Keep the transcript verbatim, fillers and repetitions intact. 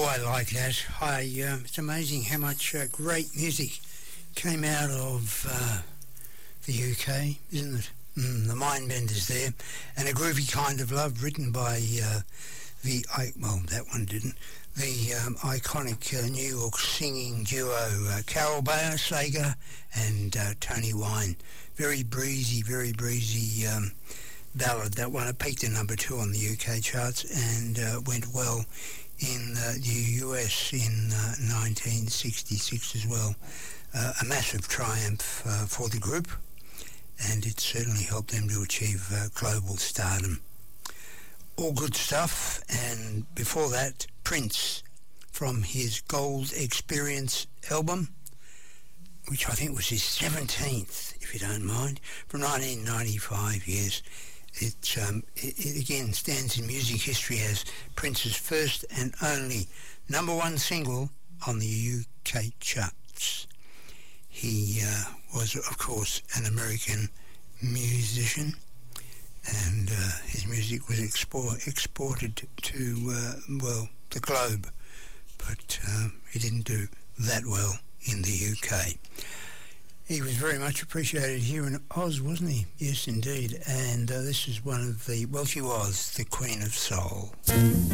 I like that. I, uh, it's amazing how much uh, great music came out of uh, the U K, isn't it? Mm, the Mindbenders there, and A Groovy Kind of Love, written by uh, the, I, well, that one didn't, the um, iconic uh, New York singing duo uh, Carol Bayer Sager and uh, Tony Wine. Very breezy, very breezy um, ballad. That one, it peaked at number two on the U K charts and uh, went well in uh, the U S in uh, nineteen sixty-six as well. Uh, a massive triumph uh, for the group, and it certainly helped them to achieve uh, global stardom. All good stuff. And before that, Prince, from his Gold Experience album, which I think was his seventeenth, if you don't mind, from nineteen ninety-five, yes. It, um, it, it again stands in music history as Prince's first and only number one single on the U K charts. He uh, was, of course, an American musician, and uh, his music was export, exported to, uh, well, the globe, but uh, he didn't do that well in the U K. He was very much appreciated here in Oz, wasn't he? Yes, indeed. And uh, this is one of the, well, she was the Queen of Soul.